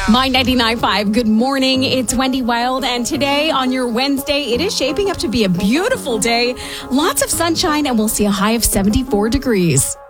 My 99.5, good morning. It's Wendy Wild, and today on your Wednesday, it is shaping up to be a beautiful day. Lots of sunshine, and we'll see a high of 74 degrees.